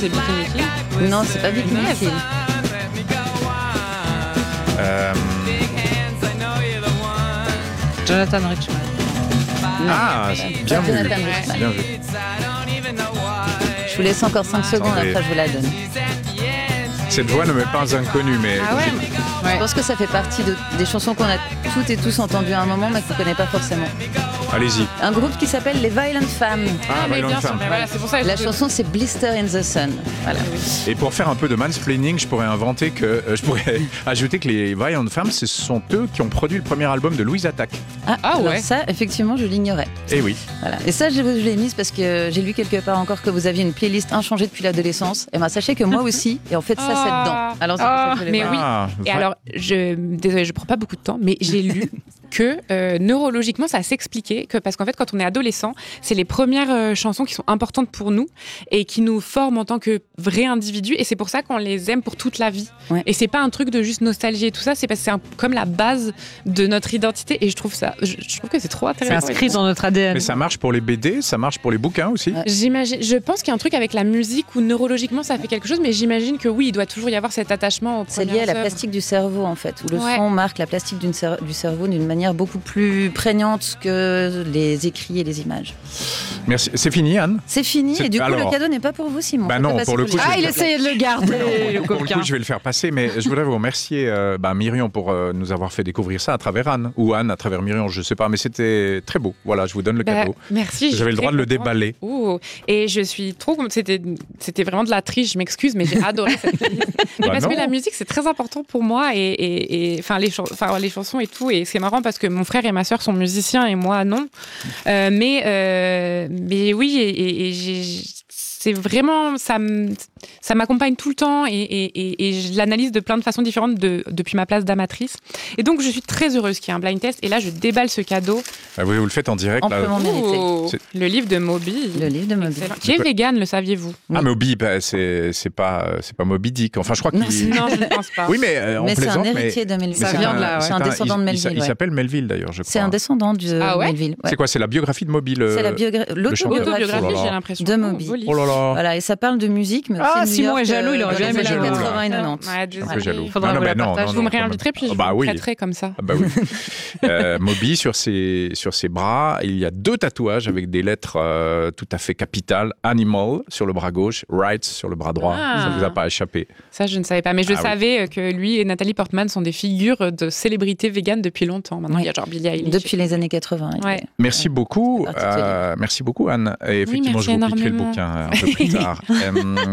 C'est Bikini Kill. Non, c'est pas Bikini Kill. Jonathan Richman. Non. Bien vu. Jonathan Richman. Bien vu. Je vous laisse encore 5 secondes, Attendez. après je vous la donne. Cette voix ne m'est pas inconnue, mais Ah ouais. Je pense que ça fait partie des chansons qu'on a toutes et tous entendues à un moment, mais qu'on ne connaît pas forcément. allez-y. Un groupe qui s'appelle les Violent Femmes. Mais Violent bien sûr, Femmes. mais voilà, c'est pour ça. La chanson, c'est Blister in the Sun. Voilà. Et pour faire un peu de mansplaining, je pourrais inventer que je pourrais ajouter que les Violent Femmes, ce sont eux qui ont produit le premier album de Louise Attaque. Ah alors ouais. ça, effectivement, je l'ignorais. Eh oui. Voilà. Et ça, je l'ai mise parce que j'ai lu quelque part encore que vous aviez une playlist inchangée depuis l'adolescence. Et ben, sachez que moi aussi, et en fait, ça, c'est dedans. Alors, c'est pour ça que je voulais mais voir. oui. Et alors, désolée, je prends pas beaucoup de temps, mais j'ai lu que neurologiquement, ça s'expliquait que parce qu'en fait, quand on est adolescent, c'est les premières chansons qui sont importantes pour nous et qui nous forment en tant que vrais individus. Et c'est pour ça qu'on les aime pour toute la vie. Ouais. Et c'est pas un truc de juste nostalgie et tout ça. C'est parce que c'est comme la base de notre identité. Et je trouve ça, je trouve que c'est trop C'est intéressant. inscrit dans notre ADN. Mais ça marche pour les BD, ça marche pour les bouquins aussi. Ouais. J'imagine, je pense qu'il y a un truc avec la musique où neurologiquement ça fait quelque chose, mais j'imagine que oui, il doit toujours y avoir cet attachement aux C'est lié à premières la œuvres. plastique du cerveau, en fait, où le Ouais. son marque la plastique du cerveau d'une manière beaucoup plus prégnante que les écrits et les images. Merci. C'est fini, Anne. C'est fini, C'est- et du coup, alors- le cadeau n'est pas pour vous, Simon. Bah Faites non, passer pour le coup, Pauline. je- Ah, il essayait de le garder, le Pour le coquin. coup, je vais le faire passer, mais je voudrais vous remercier, Myrion, pour nous avoir fait découvrir ça à travers Anne, ou Anne à travers Myrion, je sais pas, mais c'était très beau. Voilà, je vous donne le Bah, cadeau. merci. J'avais le droit de le très contente. déballer. Ouh. Et je suis trop contente. C'était vraiment de la triche, je m'excuse, mais j'ai adoré cette playlist. Mais Bah parce que non. la musique, c'est très important pour moi et enfin les chansons et tout. Et c'est marrant parce que mon frère et ma sœur sont musiciens et moi non. Mais oui, c'est vraiment ça m'accompagne tout le temps et je l'analyse de plein de façons différentes depuis ma place d'amatrice. Et donc je suis très heureuse qu'il y ait un blind test. Et là, je déballe ce cadeau. Ah, vous le faites en direct. Là. Amplement mérité. Ouh, le livre de Moby. Le livre de Moby. Excellent. Qui est vegan, le saviez-vous? Ah, Moby, c'est pas Moby Dick. Enfin, je crois Non, qu'il. Non, je ne pense pas. Oui, mais on Mais c'est un plaisante. héritier de Melville. mais Ça vient de là, ouais. C'est un descendant de il Melville. Il ouais. s'appelle Melville d'ailleurs, je crois. C'est un descendant de Ah ouais Melville. ouais. C'est quoi? C'est la biographie de Moby. C'est chanteur. l'autobiographie Oh là Autobiographie, là. j'ai l'impression. de Moby. Beau livre. Oh là là. Voilà, et ça parle de musique, mais aussi Ah, de New Simon York, est jaloux, il aurait dans bien les aimé années jaloux, là. 80 et 90. Ouais, Je suis un peu désolée. jaloux. Faudra Non, vous la non, partager. non, Vous me quand même. réinviterez, puis je Ah bah vous oui. traiterai comme ça. Ah bah oui. Moby, sur ses bras, il y a 2 tatouages avec des lettres tout à fait capitales. Animal sur le bras gauche, Rights sur le bras droit. Ah. Ça ne vous a pas échappé. Ça, je ne savais pas. Mais je Ah oui. savais que lui et Nathalie Portman sont des figures de célébrités véganes depuis longtemps. Maintenant, Oui. il y a genre Billie Eilish. Depuis les années 80. Ouais. Merci beaucoup. c'est particulier. Merci beaucoup, Anne. Et effectivement, merci je vous piquerai le énormément. bouquin un peu plus tard.